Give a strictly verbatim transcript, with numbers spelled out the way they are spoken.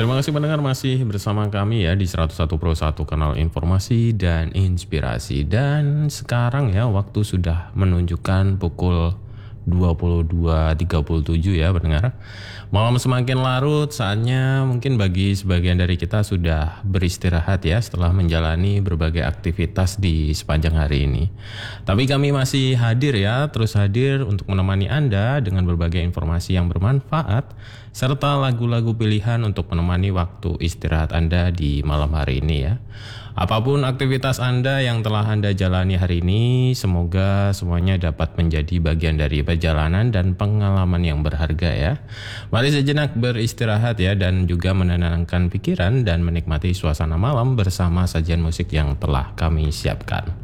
Terima kasih pendengar masih bersama kami ya di seratus satu Pro satu kanal informasi dan inspirasi. Dan sekarang ya waktu sudah menunjukkan pukul dua puluh dua tiga puluh tujuh ya pendengar. Malam semakin larut, saatnya mungkin bagi sebagian dari kita sudah beristirahat ya setelah menjalani berbagai aktivitas di sepanjang hari ini. Tapi kami masih hadir ya, terus hadir untuk menemani Anda dengan berbagai informasi yang bermanfaat serta lagu-lagu pilihan untuk menemani waktu istirahat Anda di malam hari ini ya. Apapun aktivitas Anda yang telah Anda jalani hari ini, semoga semuanya dapat menjadi bagian dari perjalanan dan pengalaman yang berharga ya. Mari sejenak beristirahat ya dan juga menenangkan pikiran dan menikmati suasana malam bersama sajian musik yang telah kami siapkan.